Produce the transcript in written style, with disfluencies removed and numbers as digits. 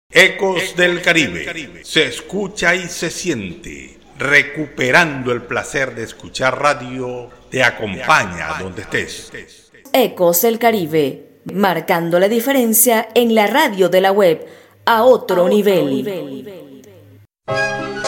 Ecos del Caribe. Se escucha y se siente. Recuperando el placer de escuchar radio, te acompaña donde estés. Ecos del Caribe, marcando la diferencia en la radio de la web a otro nivel.